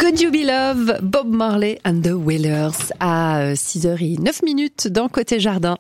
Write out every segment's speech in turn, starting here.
Could You Be Love, Bob Marley and the Wailers à 6h09 dans Côté Jardin.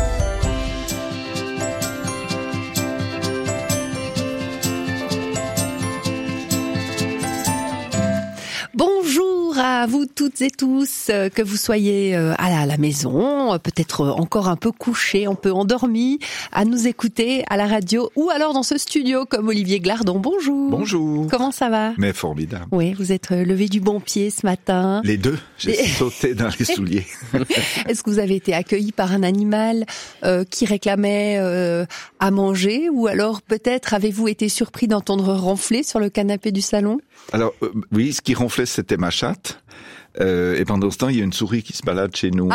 Bonjour à vous toutes et tous, que vous soyez à la maison, peut-être encore un peu couchés, un peu endormis, à nous écouter à la radio ou alors dans ce studio comme Olivier Glardon. Bonjour. Bonjour. Comment ça va? Mais formidable. Oui, vous êtes levé du bon pied ce matin. Les deux, j'ai sauté dans les souliers. Est-ce que vous avez été accueilli par un animal qui réclamait à manger ou alors peut-être avez-vous été surpris d'entendre ronfler sur le canapé du salon? Alors oui, ce qui ronflait c'était ma chatte. Et pendant ce temps, il y a une souris qui se balade chez nous,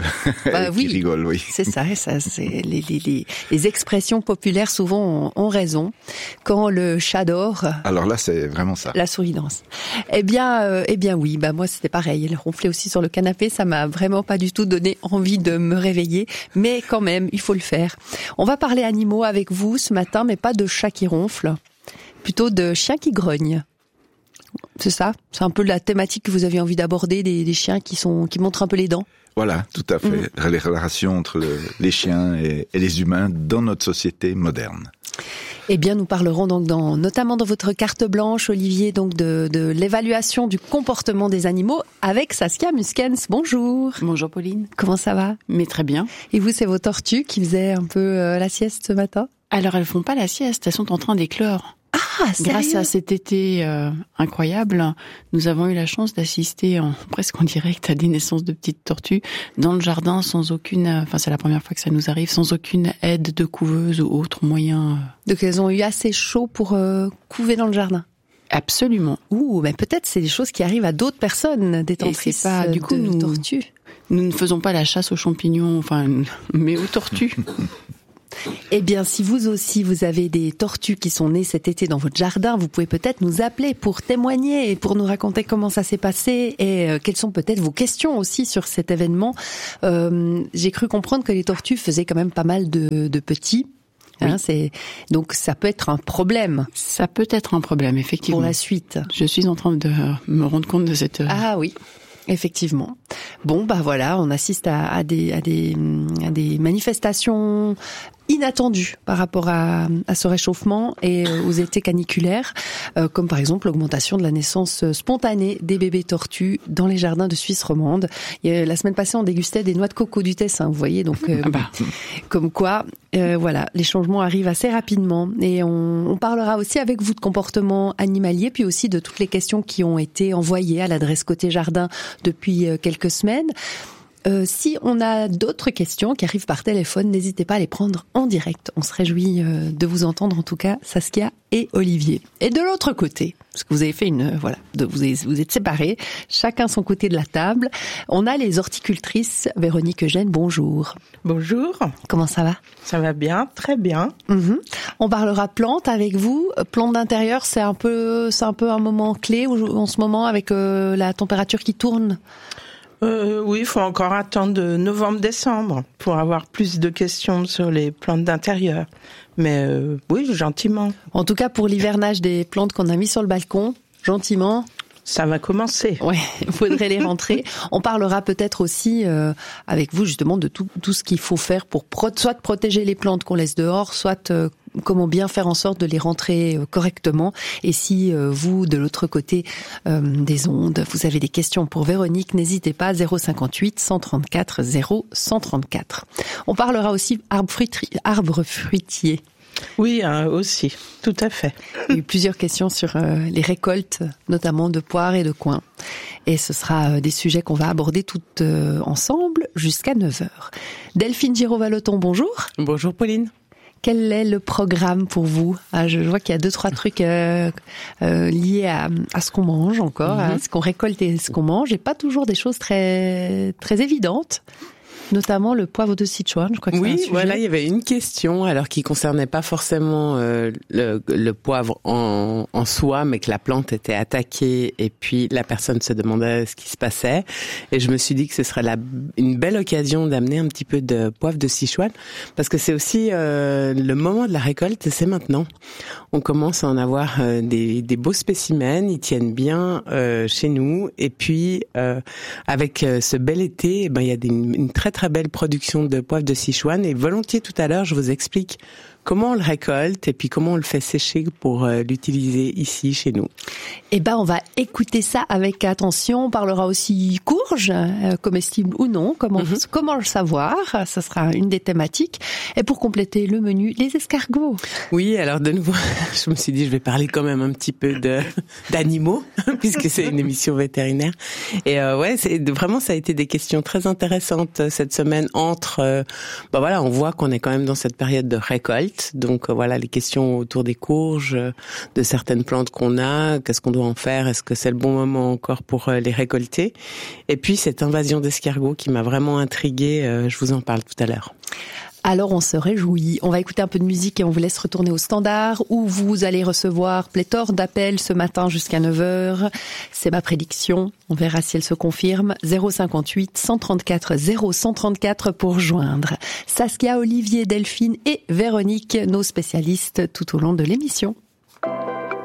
qui rigole, oui. C'est ça, c'est les expressions populaires souvent ont raison. Quand le chat dort. Alors là, c'est vraiment ça. La souris danse. Eh bien oui, moi c'était pareil. Elle ronflait aussi sur le canapé, ça m'a vraiment pas du tout donné envie de me réveiller, mais quand même, il faut le faire. On va parler animaux avec vous ce matin, mais pas de chats qui ronflent, plutôt de chiens qui grognent. C'est ça? C'est un peu la thématique que vous avez envie d'aborder, des chiens qui montrent un peu les dents? Voilà, tout à fait. Les relations entre les chiens et les humains dans notre société moderne. Eh bien, nous parlerons donc notamment dans votre carte blanche, Olivier, donc de l'évaluation du comportement des animaux avec Saskia Muskens. Bonjour. Bonjour Pauline. Comment ça va? Mais très bien. Et vous, c'est vos tortues qui faisaient un peu la sieste ce matin? Alors, elles font pas la sieste, elles sont en train d'éclore. Ah, sérieux? Grâce à cet été incroyable, nous avons eu la chance d'assister presque en direct à des naissances de petites tortues dans le jardin sans aucune, c'est la première fois que ça nous arrive, sans aucune aide de couveuse ou autre moyen. Donc elles ont eu assez chaud pour couver dans le jardin? Absolument. Mais peut-être c'est des choses qui arrivent à d'autres personnes, détentrices de tortues. Nous ne faisons pas la chasse aux champignons, mais aux tortues. Eh bien, si vous aussi, vous avez des tortues qui sont nées cet été dans votre jardin, vous pouvez peut-être nous appeler pour témoigner et pour nous raconter comment ça s'est passé et quelles sont peut-être vos questions aussi sur cet événement. J'ai cru comprendre que les tortues faisaient quand même pas mal de petits. Oui. Donc ça peut être un problème. Ça peut être un problème, effectivement. Pour la suite. Je suis en train de me rendre compte de cette... Ah oui. Effectivement. Bon, voilà, on assiste à des manifestations inattendues par rapport à ce réchauffement et aux étés caniculaires, comme par exemple l'augmentation de la naissance spontanée des bébés tortues dans les jardins de Suisse romande. La semaine passée, on dégustait des noix de coco du Tessin, vous voyez, donc comme quoi, les changements arrivent assez rapidement. Et on parlera aussi avec vous de comportement animalier, puis aussi de toutes les questions qui ont été envoyées à l'adresse Côté Jardin depuis quelques semaines. Si on a d'autres questions qui arrivent par téléphone, n'hésitez pas à les prendre en direct. On se réjouit de vous entendre, en tout cas, Saskia et Olivier. Et de l'autre côté, parce que vous avez fait vous êtes séparés, chacun son côté de la table, on a les horticultrices. Véronique Eugène, bonjour. Bonjour. Comment ça va? Ça va bien, très bien. On parlera plantes avec vous. Plantes d'intérieur, c'est un peu un moment clé en ce moment avec la température qui tourne. Oui, il faut encore attendre novembre-décembre pour avoir plus de questions sur les plantes d'intérieur. Mais oui, gentiment. En tout cas, pour l'hivernage des plantes qu'on a mis sur le balcon, gentiment. Ça va commencer. Ouais, il faudrait les rentrer. On parlera peut-être aussi avec vous justement de tout ce qu'il faut faire pour soit protéger les plantes qu'on laisse dehors, soit comment bien faire en sorte de les rentrer correctement. Et si vous, de l'autre côté des ondes, vous avez des questions pour Véronique, n'hésitez pas, 058 134 0134. On parlera aussi arbres fruitiers. Oui, aussi, tout à fait. Il y a eu plusieurs questions sur les récoltes, notamment de poires et de coings. Et ce sera des sujets qu'on va aborder toutes ensemble jusqu'à 9h. Delphine Giraud-Vallotton, bonjour. Bonjour Pauline. Quel est le programme pour vous? Je vois qu'il y a 2-3 trucs liés à ce qu'on mange encore, à ce qu'on récolte et ce qu'on mange, et pas toujours des choses très, très évidentes. notamment le poivre de Sichuan, je crois que c'est un sujet. Oui, voilà, il y avait une question, alors qui concernait pas forcément le poivre en soi, mais que la plante était attaquée et puis la personne se demandait ce qui se passait. Et je me suis dit que ce serait une belle occasion d'amener un petit peu de poivre de Sichuan, parce que c'est aussi le moment de la récolte, c'est maintenant. On commence à en avoir des beaux spécimens, ils tiennent bien chez nous. Et puis avec ce bel été, il y a une très très belle production de poivre de Sichuan. Et volontiers tout à l'heure, je vous explique comment on le récolte et puis comment on le fait sécher pour l'utiliser ici, chez nous. On va écouter ça avec attention. On parlera aussi courge, comestible ou non, comment le savoir. Ça sera une des thématiques. Et pour compléter le menu, les escargots. Oui, alors de nouveau, je me suis dit, je vais parler quand même un petit peu d'animaux, puisque c'est une émission vétérinaire. Et vraiment, ça a été des questions très intéressantes cette semaine entre, on voit qu'on est quand même dans cette période de récolte. Donc les questions autour des courges, de certaines plantes qu'on a, qu'est-ce qu'on doit en faire, est-ce que c'est le bon moment encore pour les récolter. Et puis cette invasion d'escargots qui m'a vraiment intriguée, je vous en parle tout à l'heure. Alors on se réjouit. On va écouter un peu de musique et on vous laisse retourner au standard où vous allez recevoir pléthore d'appels ce matin jusqu'à 9h. C'est ma prédiction. On verra si elle se confirme. 058 134 0134 pour joindre Saskia, Olivier, Delphine et Véronique, nos spécialistes tout au long de l'émission.